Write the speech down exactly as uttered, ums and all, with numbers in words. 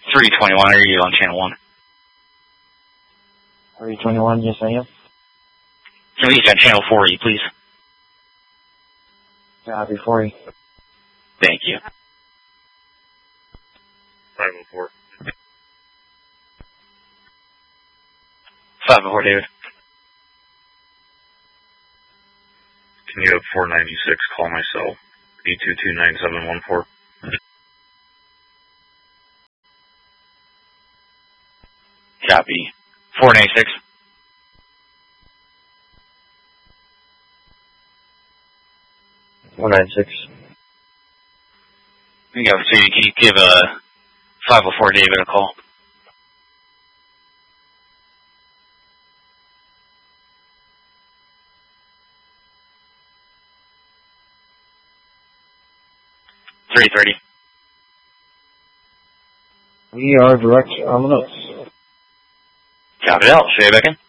three twenty-one, are you on channel one? three twenty-one, yes I am. Can we get on channel four, you please? Copy for you. Thank you. five oh four. five oh four, David. Can you have four ninety-six call my cell? eight two two nine seven one four. Copy. four ninety-six. one ninety-six. You got so can you give uh five oh four David a call? three thirty. We are direct on the notes. Copy out. Show you back in.